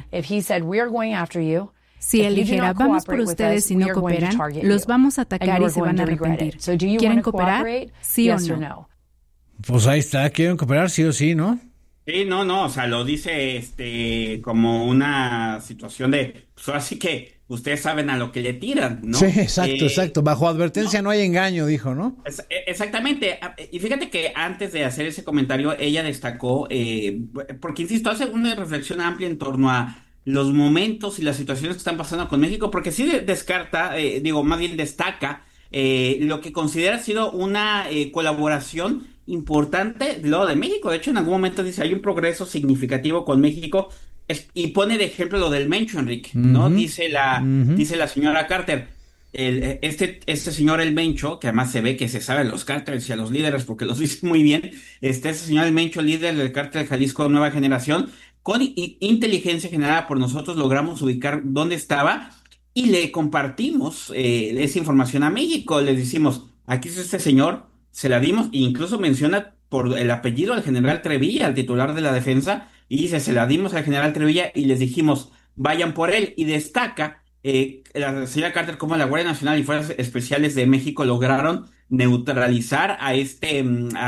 Si él dijera, vamos por ustedes y no cooperan, los vamos a atacar y se van a arrepentir. ¿Quieren cooperar? ¿Sí o no? Pues ahí está, ¿quieren cooperar sí o sí, no? Sí, no, o sea, lo dice como una situación de, pues así que ustedes saben a lo que le tiran, ¿no? Sí, exacto. Bajo advertencia no hay engaño, dijo, ¿no? Exactamente. Y fíjate que antes de hacer ese comentario, ella destacó, porque insisto, hace una reflexión amplia en torno a los momentos y las situaciones que están pasando con México, porque sí descarta, más bien destaca lo que considera ha sido una colaboración importante del lado de México. De hecho, en algún momento dice, hay un progreso significativo con México, y pone de ejemplo lo del Mencho, Enrique, ¿no? Dice la señora Carter, este señor el Mencho, que además se ve que se sabe los cárteles y a los líderes porque los dice muy bien, este señor el Mencho, líder del cártel Jalisco Nueva Generación, con inteligencia generada por nosotros logramos ubicar dónde estaba y le compartimos esa información a México. Les decimos, aquí es este señor, se la dimos, e incluso menciona por el apellido al general Trevilla, al titular de la defensa, y dice, se la dimos al general Trevilla y les dijimos, vayan por él. Y destaca la señora Carter cómo la Guardia Nacional y Fuerzas Especiales de México lograron neutralizar a este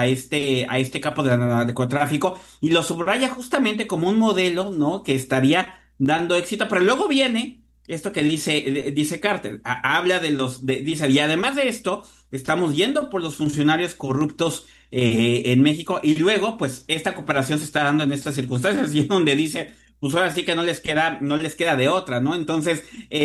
capo de narcotráfico, y lo subraya justamente como un modelo, ¿no?, que estaría dando éxito. Pero luego viene esto que dice Carter, habla dice, y además de esto, estamos yendo por los funcionarios corruptos en México, y luego, pues, esta cooperación se está dando en estas circunstancias, y es donde dice, pues ahora sí que no les queda de otra, ¿no? Entonces,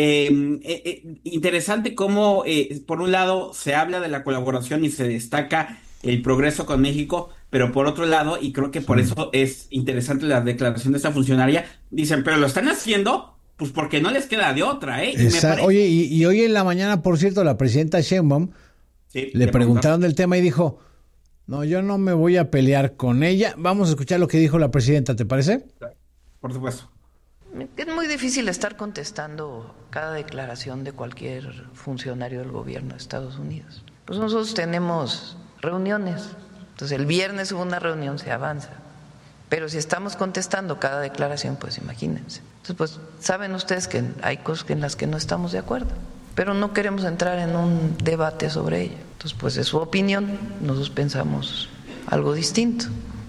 interesante cómo, por un lado, se habla de la colaboración y se destaca el progreso con México, pero por otro lado, y creo que por eso es interesante la declaración de esta funcionaria, dicen, pero lo están haciendo pues porque no les queda de otra, ¿eh? Oye, y hoy en la mañana, por cierto, la presidenta Sheinbaum le preguntaron del tema y dijo, no, yo no me voy a pelear con ella. Vamos a escuchar lo que dijo la presidenta, ¿te parece? Por supuesto. Es muy difícil estar contestando cada declaración de cualquier funcionario del gobierno de Estados Unidos. Pues nosotros tenemos reuniones. Entonces el viernes hubo una reunión, se avanza. Pero si estamos contestando cada declaración, pues imagínense. Entonces, pues saben ustedes que hay cosas en las que no estamos de acuerdo, pero no queremos entrar en un debate sobre ello. Entonces, pues es su opinión, nosotros pensamos algo distinto.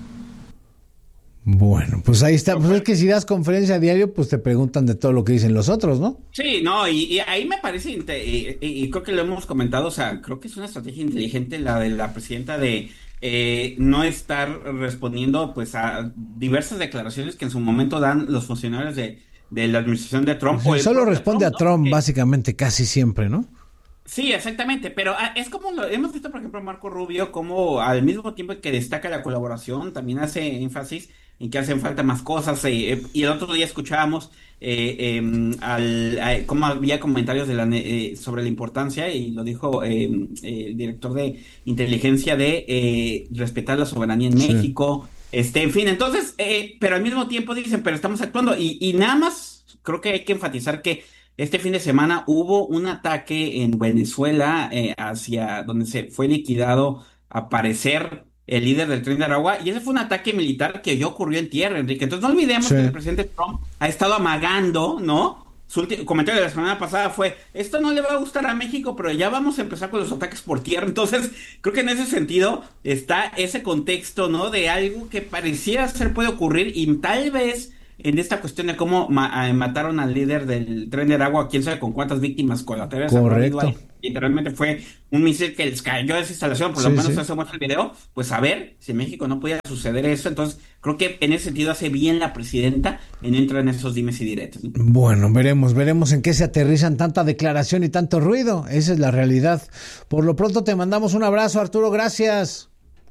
Bueno, pues ahí está. Pues es que si das conferencia a diario, pues te preguntan de todo lo que dicen los otros, ¿no? Sí, no, y ahí me parece, y creo que lo hemos comentado, o sea, creo que es una estrategia inteligente la de la presidenta de no estar respondiendo pues a diversas declaraciones que en su momento dan los funcionarios de la administración de Trump. Sí, solo responde a Trump, básicamente, casi siempre, ¿no? Sí, exactamente, pero es como hemos visto, por ejemplo, Marco Rubio, como al mismo tiempo que destaca la colaboración, también hace énfasis en que hacen falta más cosas, y el otro día escuchábamos cómo había comentarios sobre la importancia, y lo dijo el director de inteligencia, de respetar la soberanía en México, en fin, entonces, pero al mismo tiempo dicen, pero estamos actuando, y nada más creo que hay que enfatizar que este fin de semana hubo un ataque en Venezuela, hacia donde se fue liquidado, a parecer, el líder del Tren de Aragua, y ese fue un ataque militar que ya ocurrió en tierra, Enrique. Entonces no olvidemos que el presidente Trump ha estado amagando, ¿no? Su comentario de la semana pasada fue, esto no le va a gustar a México, pero ya vamos a empezar con los ataques por tierra. Entonces, creo que en ese sentido está ese contexto, ¿no? De algo que pareciera ser puede ocurrir, y tal vez en esta cuestión de cómo mataron al líder del Tren de Aragua, quién sabe con cuántas víctimas colaterales. Correcto. Literalmente fue un misil que les cayó de esa instalación, por lo menos eso muestra el video. Pues a ver si en México no podía suceder eso. Entonces creo que en ese sentido hace bien la presidenta en entrar en esos dimes y diretes. Bueno, veremos en qué se aterrizan tanta declaración y tanto ruido. Esa es la realidad. Por lo pronto te mandamos un abrazo, Arturo, gracias.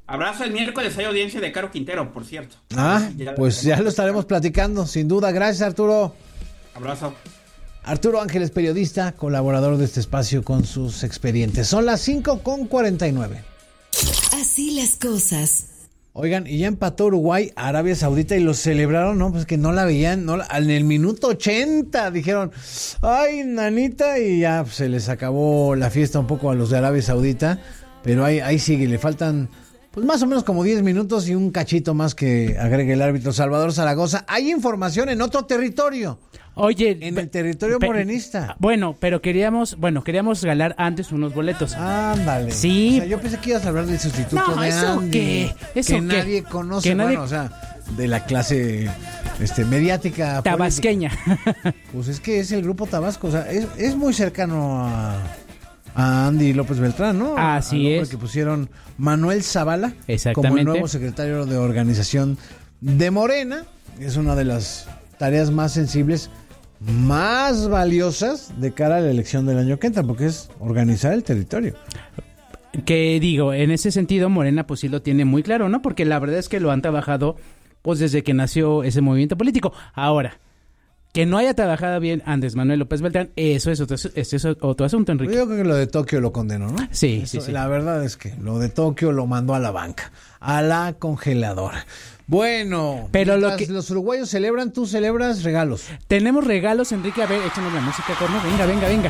Abrazo, el miércoles hay audiencia de Caro Quintero, por cierto. Pues ya lo estaremos platicando, sin duda. Gracias, Arturo. Abrazo. Arturo Ángeles, periodista, colaborador de este espacio con sus expedientes. Son las 5:49. Así las cosas. Oigan, y ya empató Uruguay, Arabia Saudita, y lo celebraron, ¿no? Pues que no la veían, en el minuto 80 dijeron, ay, nanita, y ya se les acabó la fiesta un poco a los de Arabia Saudita, pero ahí sigue, le faltan pues más o menos como 10 minutos y un cachito más que agregue el árbitro Salvador Zaragoza. Hay información en otro territorio. Oye, en el territorio morenista. Bueno, pero queríamos regalar antes unos boletos. Ándale. Sí. O sea, yo pensé que ibas a hablar del sustituto de Andy. ¿Eso que nadie conoce, bueno, o sea, de la clase mediática tabasqueña. Pues es que es el grupo Tabasco, o sea, es muy cercano a Andy López Beltrán, ¿no? Así es. Que pusieron Manuel Zavala exactamente como el nuevo secretario de organización de Morena. Es una de las tareas más sensibles, más valiosas de cara a la elección del año que entra, porque es organizar el territorio. Que digo, en ese sentido Morena pues sí lo tiene muy claro, ¿no? Porque la verdad es que lo han trabajado pues desde que nació ese movimiento político. Ahora, que no haya trabajado bien Andrés Manuel López Beltrán, eso es otro asunto, Enrique. Yo creo que lo de Tokio lo condenó, ¿no? Sí. La verdad es que lo de Tokio lo mandó a la banca, a la congeladora. Bueno, pero los uruguayos celebran, tú celebras regalos. Tenemos regalos, Enrique. A ver, échanos la música, Corno. Venga.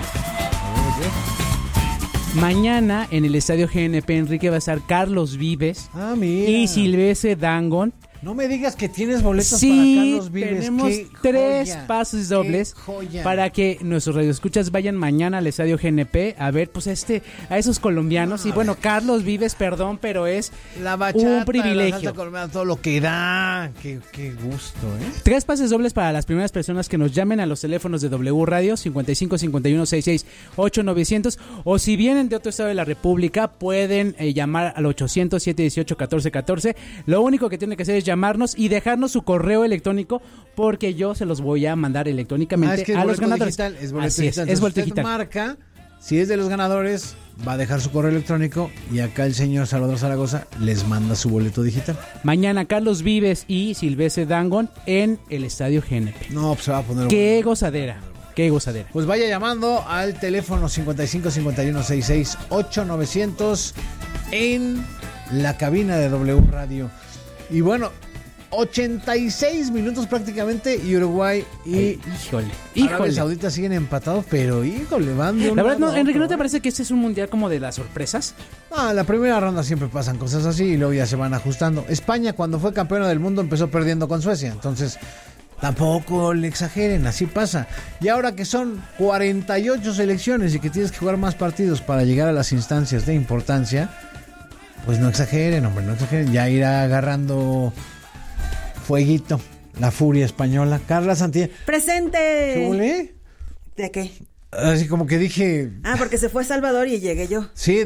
Mañana en el Estadio GNP, Enrique, va a estar Carlos Vives y Silvestre Dangond. No me digas que tienes boletos para Carlos Vives. Tenemos 3 pases dobles para que nuestros radioescuchas vayan mañana al Estadio GNP a ver pues a esos colombianos. Y bueno, Carlos Vives, perdón, pero es la bachata, un privilegio. La salsa colombiana, todo lo que da. Qué gusto, 3 pases dobles para las primeras personas que nos llamen a los teléfonos de W Radio 55 51 66 8900, o si vienen de otro estado de la República pueden llamar al 800 718 1414. Lo único que tienen que hacer es llamarnos y dejarnos su correo electrónico, porque yo se los voy a mandar electrónicamente a los ganadores. Es boleto digital. Es boleto digital. Marca, si es de los ganadores, va a dejar su correo electrónico y acá el señor Salvador Zaragoza les manda su boleto digital. Mañana Carlos Vives y Silvestre Dangond en el Estadio GNP. No, pues se va a poner qué gozadera. Qué gozadera. Pues vaya llamando al teléfono 55 51 66 8900 en la cabina de W Radio. Y bueno, 86 minutos prácticamente y Uruguay y Arabia Saudita siguen empatados, pero van de un La verdad, lado Enrique, ¿no te parece que este es un mundial como de las sorpresas? La primera ronda siempre pasan cosas así y luego ya se van ajustando. España, cuando fue campeona del mundo, empezó perdiendo con Suecia, entonces tampoco le exageren, así pasa. Y ahora que son 48 selecciones y que tienes que jugar más partidos para llegar a las instancias de importancia, pues no exageren, hombre, no exageren. Ya irá agarrando fueguito la furia española. Carla Santillán. ¡Presente! ¿Qué huele? ¿De qué? Así como que dije... porque se fue Salvador y llegué yo. Sí.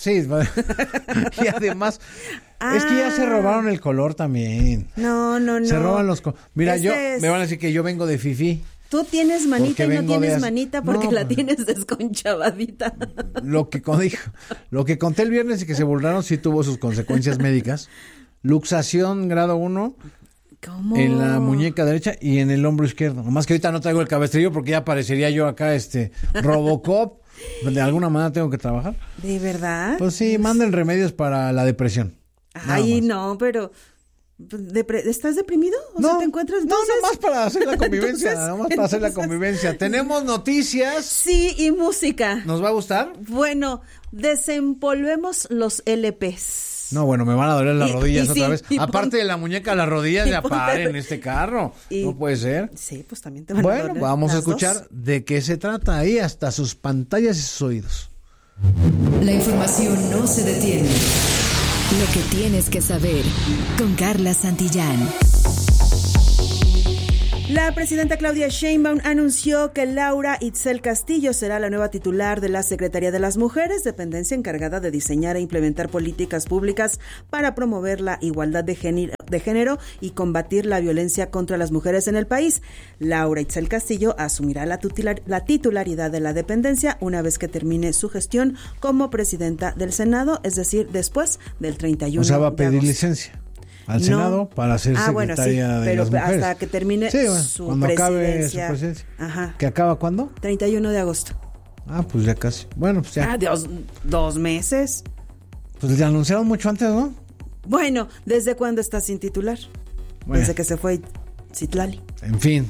Y además... Es que ya se robaron el color también. No. Se roban los... Mira, me van a decir que yo vengo de fifí. Tú tienes manita y no tienes manita porque la tienes desconchavadita. Lo que conté el viernes y que se burlaron sí tuvo sus consecuencias médicas. Luxación grado 1. ¿Cómo? En la muñeca derecha y en el hombro izquierdo. Nomás que ahorita no traigo el cabestrillo porque ya parecería yo acá Robocop. De alguna manera tengo que trabajar. ¿De verdad? Pues sí, manden remedios para la depresión. Ay, no, pero... ¿Estás deprimido? ¿O te encuentras? No, nomás para hacer la convivencia. Tenemos noticias. Sí, y música. ¿Nos va a gustar? Bueno, desempolvemos los LPs. No, bueno, me van a doler las rodillas otra vez. Aparte de la muñeca, las rodillas ya paren en este carro. No puede ser. Sí, pues también te van a doler. Bueno, vamos a escuchar de qué se trata ahí, hasta sus pantallas y sus oídos. La información no se detiene. Lo que tienes que saber con Carla Santillán. La presidenta Claudia Sheinbaum anunció que Laura Itzel Castillo será la nueva titular de la Secretaría de las Mujeres, dependencia encargada de diseñar e implementar políticas públicas para promover la igualdad de género y combatir la violencia contra las mujeres en el país. Laura Itzel Castillo asumirá la titularidad de la dependencia una vez que termine su gestión como presidenta del Senado, es decir, después del 31 de agosto. O sea, va a pedir licencia al Senado para ser secretaria de las mujeres. Hasta que termine su cuando acabe su presidencia. Ajá. ¿Que acaba cuándo? 31 de agosto. Pues ya casi. Bueno, pues ya. ¿2 meses? Pues le anunciaron mucho antes, ¿no? Bueno, ¿desde cuándo está sin titular? Desde que se fue Citlali. En fin.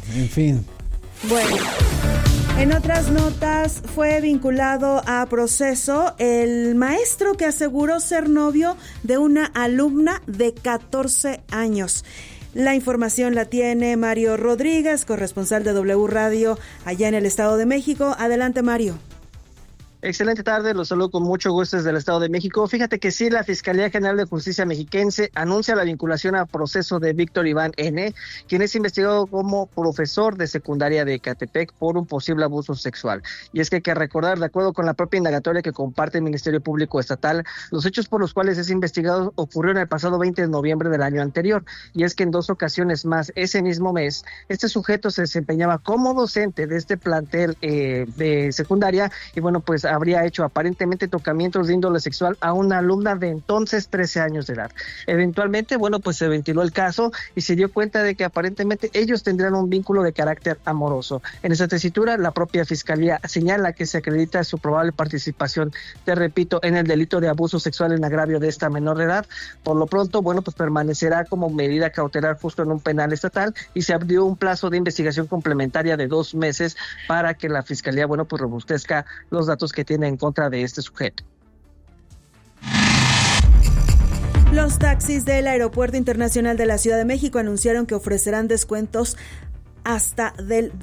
Bueno, en otras notas, fue vinculado a proceso el maestro que aseguró ser novio de una alumna de 14 años. La información la tiene Mario Rodríguez, corresponsal de W Radio allá en el Estado de México. Adelante, Mario. Excelente tarde, los saludo con mucho gusto desde el Estado de México. Fíjate que sí, la Fiscalía General de Justicia Mexiquense anuncia la vinculación a proceso de Víctor Iván N., quien es investigado como profesor de secundaria de Ecatepec por un posible abuso sexual. Y es que hay que recordar, de acuerdo con la propia indagatoria que comparte el Ministerio Público Estatal, los hechos por los cuales es investigado ocurrieron el pasado 20 de noviembre del año anterior. Y es que en 2 ocasiones más ese mismo mes, este sujeto se desempeñaba como docente de este plantel de secundaria y bueno, pues habría hecho aparentemente tocamientos de índole sexual a una alumna de entonces 13 años de edad. Eventualmente, bueno, pues se ventiló el caso y se dio cuenta de que aparentemente ellos tendrían un vínculo de carácter amoroso. En esa tesitura, la propia Fiscalía señala que se acredita su probable participación, te repito, en el delito de abuso sexual en agravio de esta menor de edad. Por lo pronto, bueno, pues permanecerá como medida cautelar justo en un penal estatal y se abrió un plazo de investigación complementaria de 2 meses para que la Fiscalía, bueno, pues robustezca los datos que tiene en contra de este sujeto. Los taxis del Aeropuerto Internacional de la Ciudad de México anunciaron que ofrecerán descuentos hasta del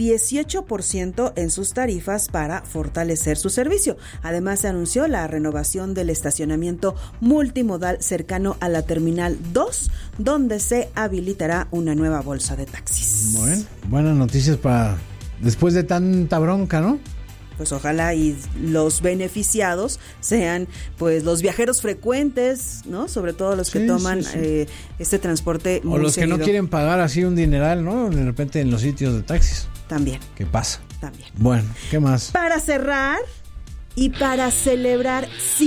18% en sus tarifas para fortalecer su servicio. Además, se anunció la renovación del estacionamiento multimodal cercano a la Terminal 2, donde se habilitará una nueva bolsa de taxis. Bueno, buenas noticias para después de tanta bronca, ¿no? Pues ojalá y los beneficiados sean pues los viajeros frecuentes, ¿no? Sobre todo los que toman este transporte muy o los seguido. Que no quieren pagar así un dineral, ¿no? De repente en los sitios de taxis. También. ¿Qué pasa? También. Bueno, ¿qué más? Para cerrar y para celebrar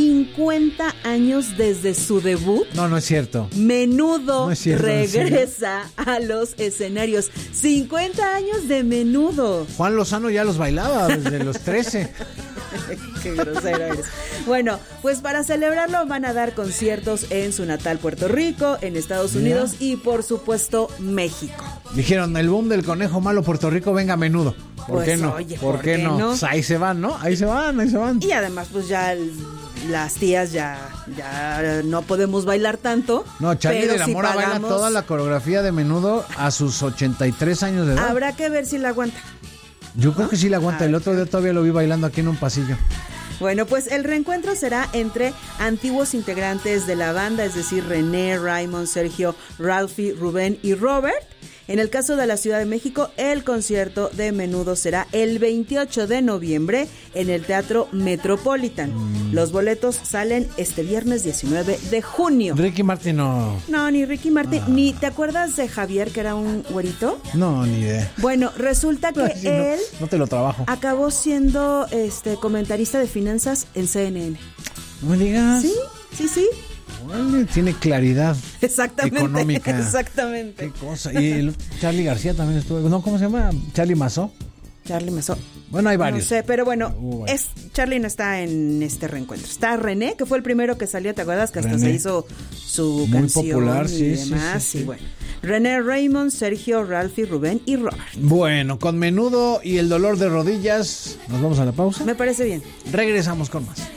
50 años desde su debut. No es cierto. Menudo no es cierto, regresa a los escenarios. 50 años de Menudo. Juan Lozano ya los bailaba desde los 13. Qué grosero eres. Bueno, pues para celebrarlo van a dar conciertos en su natal Puerto Rico, en Estados Unidos y por supuesto México. Dijeron, el boom del conejo malo Puerto Rico, venga Menudo. ¿Por qué no? Oye, ¿Por qué no? Pues ahí se van, ¿no? Ahí se van. Y además, pues ya las tías ya no podemos bailar tanto. No, Charly de la Mora baila toda la coreografía de Menudo a sus 83 años de edad. Habrá que ver si la aguanta. Yo creo que sí la aguanta. El otro día todavía lo vi bailando aquí en un pasillo. Bueno, pues el reencuentro será entre antiguos integrantes de la banda, es decir, René, Raymond, Sergio, Ralphie, Rubén y Robert. En el caso de la Ciudad de México, el concierto de Menudo será el 28 de noviembre en el Teatro Metropolitan. Los boletos salen este viernes 19 de junio. Ricky Martin no. No, ni Ricky Martin, ni ¿te acuerdas de Javier, que era un güerito? No, ni idea. Bueno, resulta que él no te lo trabajo. Acabó siendo comentarista de finanzas en CNN. No me digas. Sí. Tiene claridad económica. Exactamente. Qué cosa. Y Charly García también estuvo. No, ¿cómo se llama? Charly Mazó. Bueno, hay varios. No sé, pero bueno, Charly no está en este reencuentro. Está René, que fue el primero que salió, ¿te acuerdas? Que hasta se hizo su canción popular, y demás. Sí. Y bueno, René, Raymond, Sergio, Ralphie, Rubén y Robert. Bueno, con Menudo y el dolor de rodillas, ¿nos vamos a la pausa? Me parece bien. Regresamos con más.